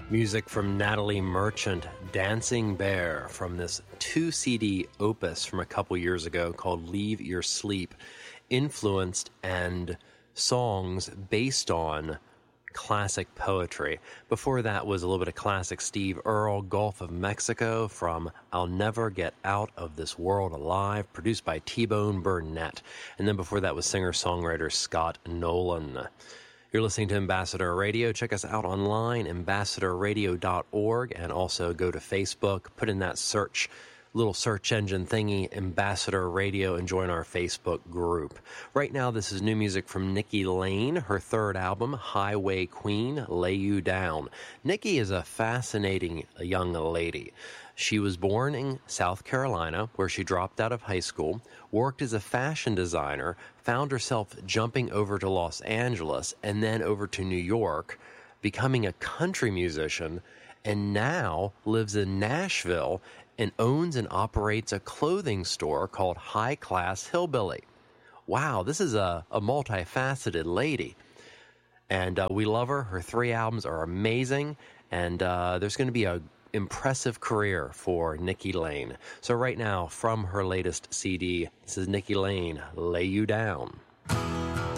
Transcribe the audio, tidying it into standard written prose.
Music from Natalie Merchant, Dancing Bear, from this 2-CD opus from a couple years ago called Leave Your Sleep, influenced and songs based on classic poetry. Before that was a little bit of classic Steve Earle, Gulf of Mexico, from I'll Never Get Out of This World Alive, produced by T-Bone Burnett. And then before that was singer-songwriter Scott Nolan. You're listening to Ambassador Radio. Check us out online, ambassadorradio.org, and also go to Facebook, put in that little search engine thingy, Ambassador Radio, and join our Facebook group. Right now, this is new music from Nikki Lane, her third album, Highway Queen, Lay You Down. Nikki is a fascinating young lady. She was born in South Carolina, where she dropped out of high school, worked as a fashion designer, found herself jumping over to Los Angeles and then over to New York, becoming a country musician, and now lives in Nashville and owns and operates a clothing store called High Class Hillbilly. Wow, this is a multifaceted lady. And we love her. Her 3 albums are amazing, and there's going to be a impressive career for Nikki Lane. So right now, from her latest CD, this is Nikki Lane, Lay You Down.